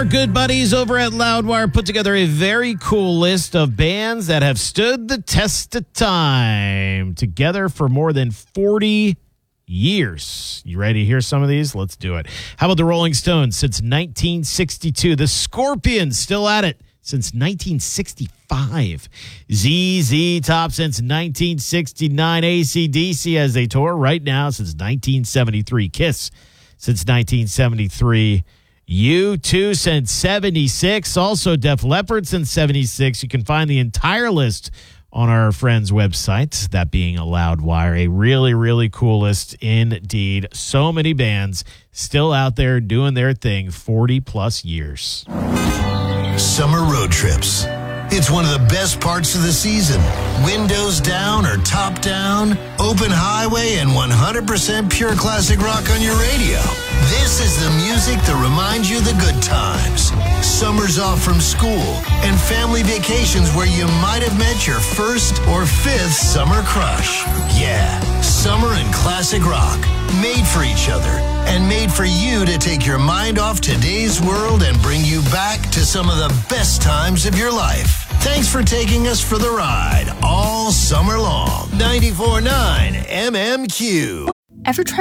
Our good buddies over at Loudwire put together a very cool list of bands that have stood the test of time together for more than 40 years. You ready to hear some of these? Let's do it. How about the Rolling Stones since 1962? The Scorpions still at it since 1965. ZZ Top since 1969. AC/DC as they tour right now since 1973. Kiss since 1973. U2 since 76. Also Def Leppard since 76. You can find the entire list on our friend's website, that being Loudwire. A really, really cool list indeed. So many bands still out there doing their thing 40 plus years. Summer road trips. It's one of the best parts of the season. Windows down or top down, open highway, and 100% pure classic rock on your radio. This is the music that reminds you of the good times. Summers off from school and family vacations where you might have met your first or fifth summer crush. Yeah, summer and classic rock. Made for each other and made for you to take your mind off today's world and bring you back to some of the best times of your life. Thanks for taking us for the ride all summer long. 94.9 MMQ. Ever try